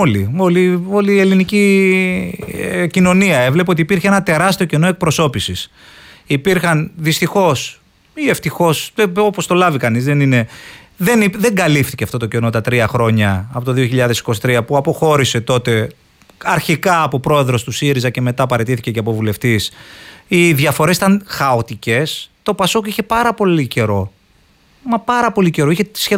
Όλη η ελληνική κοινωνία έβλεπε ότι υπήρχε ένα τεράστιο κενό εκπροσώπησης. Υπήρχαν δυστυχώς ή ευτυχώς, όπως το λάβει κανείς, δεν καλύφθηκε αυτό το κενό τα 3 χρόνια από το 2023 που αποχώρησε τότε αρχικά από πρόεδρος του ΣΥΡΙΖΑ και μετά παραιτήθηκε και από βουλευτής. Οι διαφορές ήταν χαοτικές. Το ΠΑΣΟΚ είχε πάρα πολύ καιρό. Είχε σχεδόν